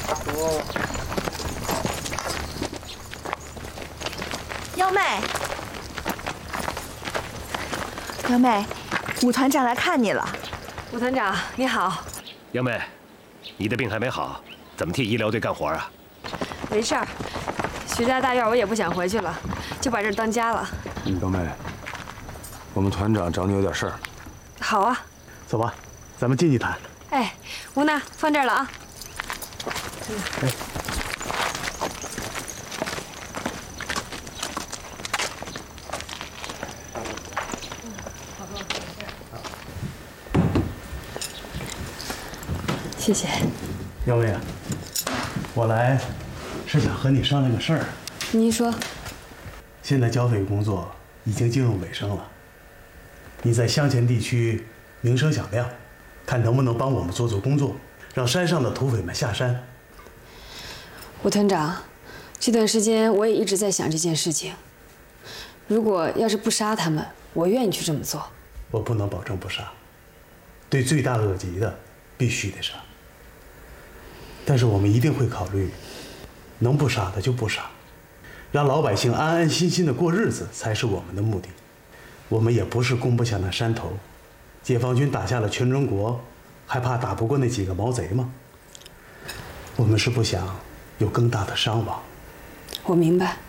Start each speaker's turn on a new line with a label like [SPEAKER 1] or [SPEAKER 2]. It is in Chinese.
[SPEAKER 1] 幺妹，幺妹，武团长来看你了。
[SPEAKER 2] 武团长，你好。
[SPEAKER 3] 杨妹，你的病还没好，怎么替医疗队干活啊？
[SPEAKER 2] 没事儿，徐家大院我也不想回去了，就把这儿当家了。
[SPEAKER 4] 幺妹，我们团长找你有点事儿。
[SPEAKER 2] 好啊，
[SPEAKER 5] 走吧，咱们进去谈。
[SPEAKER 2] 哎，吴娜，放这儿了啊。
[SPEAKER 5] 哎。
[SPEAKER 2] 谢谢，
[SPEAKER 5] 姚妹啊，我来是想和你商量个事儿。
[SPEAKER 2] 您说。
[SPEAKER 5] 现在剿匪工作已经进入尾声了，你在乡前地区名声响亮，看能不能帮我们做工作，让山上的土匪们下山。
[SPEAKER 2] 武团长，这段时间我也一直在想这件事情。如果要是不杀他们，我愿意去这么做。
[SPEAKER 5] 我不能保证不杀，对罪大恶极的必须得杀。 但是我们一定会考虑，能不杀的就不杀，让老百姓安安心心的过日子才是我们的目的。我们也不是攻不下那山头，解放军打下了全中国，还怕打不过那几个毛贼吗？我们是不想有更大的伤亡。
[SPEAKER 2] 我明白。